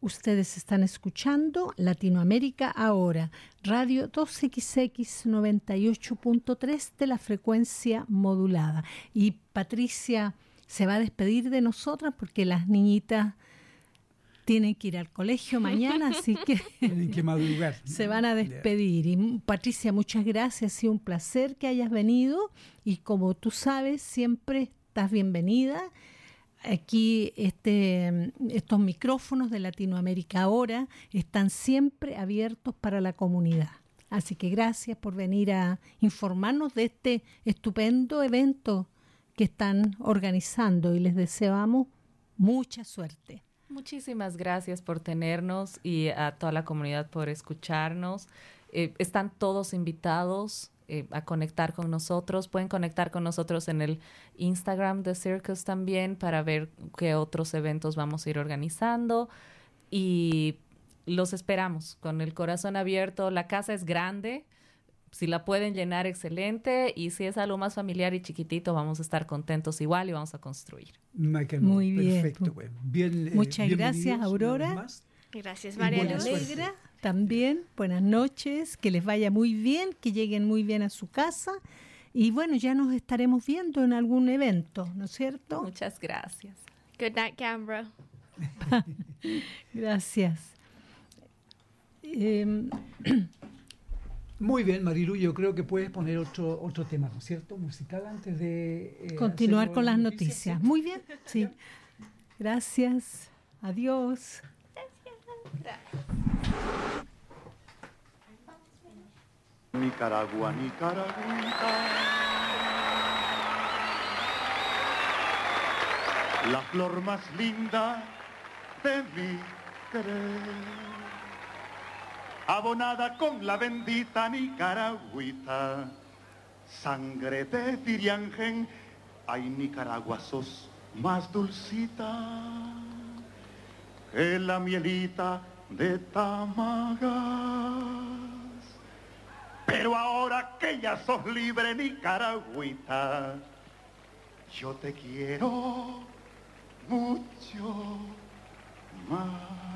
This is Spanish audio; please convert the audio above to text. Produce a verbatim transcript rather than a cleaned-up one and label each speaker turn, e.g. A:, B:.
A: Ustedes están escuchando Latinoamérica Ahora, radio dos equis equis noventa y ocho punto tres de la frecuencia modulada. Y Patricia se va a despedir de nosotras porque las niñitas tienen que ir al colegio mañana, así que
B: tienen que madrugar.
A: Se van a despedir. Y Patricia, muchas gracias, ha sido un placer que hayas venido y como tú sabes, siempre estás bienvenida. Aquí este, estos micrófonos de Latinoamérica Ahora están siempre abiertos para la comunidad. Así que gracias por venir a informarnos de este estupendo evento que están organizando y les deseamos mucha suerte.
C: Muchísimas gracias por tenernos y a toda la comunidad por escucharnos. Eh, están todos invitados eh, a conectar con nosotros. Pueden conectar con nosotros en el Instagram de Circus también para ver qué otros eventos vamos a ir organizando. Y los esperamos con el corazón abierto. La casa es grande. Si la pueden llenar, excelente. Y si es algo más familiar y chiquitito, vamos a estar contentos igual y vamos a construir.
A: Muy bien.
B: Perfecto. Pues. Bien, eh,
A: Muchas gracias, Aurora.
D: Gracias, María Luz.
A: Alegra también. Buenas noches. Que les vaya muy bien, que lleguen muy bien a su casa. Y bueno, ya nos estaremos viendo en algún evento, ¿no es cierto?
C: Muchas gracias.
D: Good night, Canberra.
A: Gracias. Eh,
B: Muy bien, Marilu, yo creo que puedes poner otro otro tema, ¿no es cierto? Musical antes de...
A: Eh, continuar con las noticias. noticias. ¿Sí? Muy bien, sí. Gracias. Adiós.
D: Gracias.
E: Nicaragua, Nicaragüita, la flor más linda de mi querer, abonada con la bendita Nicaragüita, sangre de Tiriangen, ay Nicaragua sos más dulcita que la mielita de Tamagas. Pero ahora que ya sos libre Nicaragüita, yo te quiero mucho más.